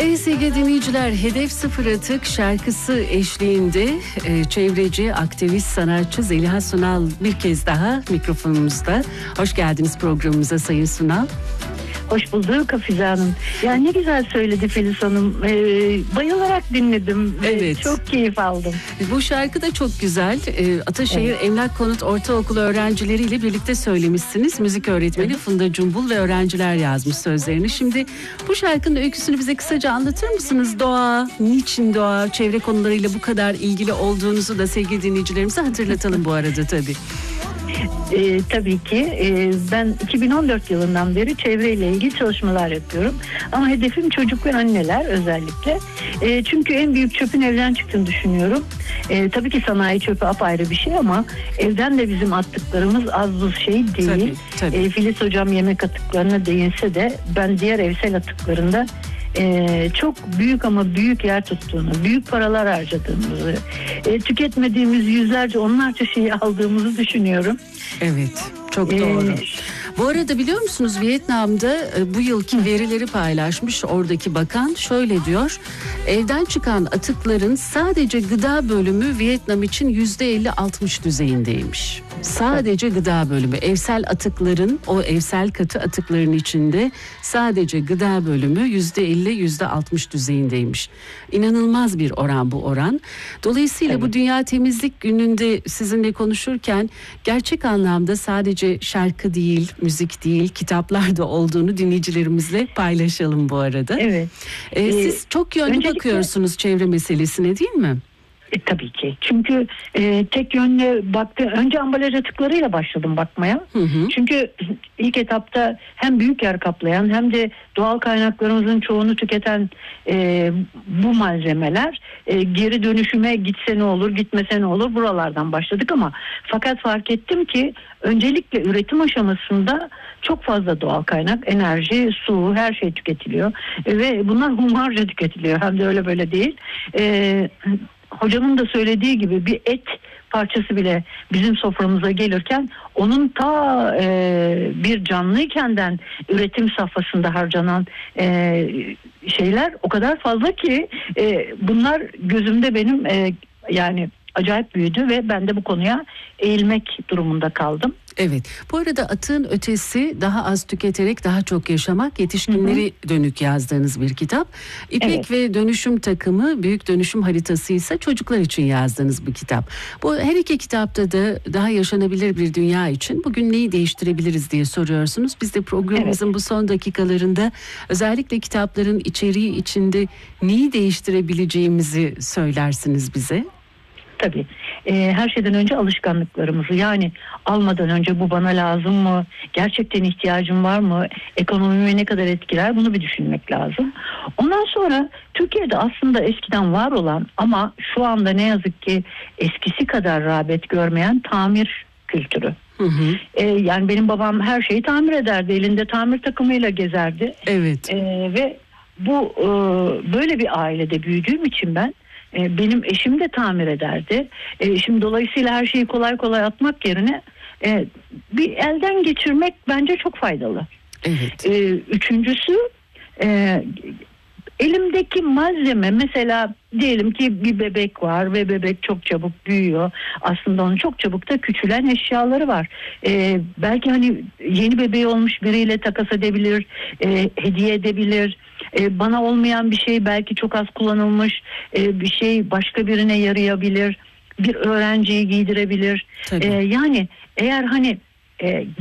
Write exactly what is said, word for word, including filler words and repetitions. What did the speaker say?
Ey sevgili dinleyiciler, Hedef Sıfır Atık şarkısı eşliğinde e, çevreci, aktivist, sanatçı Zeliha Sunal bir kez daha mikrofonumuzda. Hoş geldiniz programımıza Sayın Sunal. Hoş bulduk Hafize Hanım. Yani ne güzel söyledi Filiz Hanım. Ee, bayılarak dinledim. Evet. Ee, çok keyif aldım. Bu şarkı da çok güzel. Ee, Ataşehir evet. Emlak Konut Ortaokulu öğrencileriyle birlikte söylemişsiniz. Müzik öğretmeni evet. Funda Cumbul ve öğrenciler yazmış sözlerini. Şimdi bu şarkının öyküsünü bize kısaca anlatır mısınız? Doğa, niçin doğa, çevre konularıyla bu kadar ilgili olduğunuzu da sevgili dinleyicilerimize hatırlatalım bu arada tabii. Ee, tabii ki ee, ben iki bin on dört yılından beri çevreyle ilgili çalışmalar yapıyorum ama hedefim çocuk ve anneler özellikle ee, çünkü en büyük çöpün evden çıktığını düşünüyorum. Ee, tabii ki sanayi çöpü apayrı bir şey ama evden de bizim attıklarımız az buz şey değil. Tabii, tabii. Ee, Filiz hocam yemek atıklarına değinse de ben diğer evsel atıklarında Ee, çok büyük ama büyük yer tuttuğunu, büyük paralar harcadığımızı, e, tüketmediğimiz yüzlerce onlarca şeyi aldığımızı düşünüyorum. Evet, çok doğru. Ee, Bu arada biliyor musunuz Vietnam'da bu yılki verileri paylaşmış oradaki bakan, şöyle diyor: evden çıkan atıkların sadece gıda bölümü Vietnam için yüzde elli altmış düzeyindeymiş. Sadece gıda bölümü, evsel atıkların, o evsel katı atıkların içinde sadece gıda bölümü yüzde elli yüzde altmış düzeyindeymiş. İnanılmaz bir oran bu oran. Dolayısıyla evet. bu Dünya Temizlik Günü'nde sizinle konuşurken gerçek anlamda sadece şarkı değil, müzik değil, kitaplar da olduğunu dinleyicilerimizle paylaşalım bu arada. Evet. Ee, ee, siz çok yönlü öncelikle bakıyorsunuz çevre meselesine, değil mi? E, tabii ki. Çünkü e, tek yönlü baktı. Önce ambalaj atıklarıyla başladım bakmaya. Hı hı. Çünkü ilk etapta hem büyük yer kaplayan hem de doğal kaynaklarımızın çoğunu tüketen e, bu malzemeler e, geri dönüşüme gitse ne olur, gitmese ne olur, buralardan başladık ama fakat fark ettim ki öncelikle üretim aşamasında çok fazla doğal kaynak, enerji, su, her şey tüketiliyor e, ve bunlar hunharca tüketiliyor. Hem de öyle böyle değil. E, Hocamın da söylediği gibi bir et parçası bile bizim soframıza gelirken onun ta e, bir canlıyken'den üretim safhasında harcanan e, şeyler o kadar fazla ki e, bunlar gözümde benim e, yani acayip büyüdü ve ben de bu konuya eğilmek durumunda kaldım. Evet. Bu arada atığın ötesi daha az tüketerek daha çok yaşamak, yetişkinleri hı hı. dönük yazdığınız bir kitap. İpek evet. ve Dönüşüm Takımı, Büyük Dönüşüm Haritası ise çocuklar için yazdığınız bir kitap. Bu her iki kitapta da daha yaşanabilir bir dünya için bugün neyi değiştirebiliriz diye soruyorsunuz. Biz de programımızın evet. bu son dakikalarında özellikle kitapların içeriği içinde neyi değiştirebileceğimizi söylersiniz bize. Tabii. Ee, her şeyden önce alışkanlıklarımızı, yani almadan önce bu bana lazım mı? Gerçekten ihtiyacım var mı? Ekonomimi ne kadar etkiler? Bunu bir düşünmek lazım. Ondan sonra Türkiye'de aslında eskiden var olan ama şu anda ne yazık ki eskisi kadar rağbet görmeyen tamir kültürü. Hı hı. Ee, yani benim babam her şeyi tamir ederdi. Elinde tamir takımıyla gezerdi. Evet. Ee, ve bu e, böyle bir ailede büyüdüğüm için ben benim eşim de tamir ederdi. E, şimdi dolayısıyla her şeyi kolay kolay atmak yerine e, bir elden geçirmek bence çok faydalı. Evet. E, üçüncüsü e, elimdeki malzeme, mesela diyelim ki bir bebek var ve bebek çok çabuk büyüyor. Aslında onun çok çabuk da küçülen eşyaları var. Ee, belki hani yeni bebeği olmuş biriyle takas edebilir, e, hediye edebilir. E, bana olmayan bir şey, belki çok az kullanılmış e, bir şey başka birine yarayabilir. Bir öğrenciyi giydirebilir. E, yani eğer hani e,